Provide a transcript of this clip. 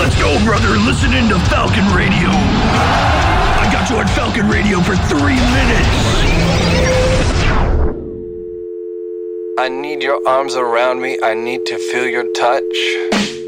Let's go, brother. Listen into Falcon Radio. I got you on Falcon Radio for 3 minutes. I need your arms around me. I need to feel your touch.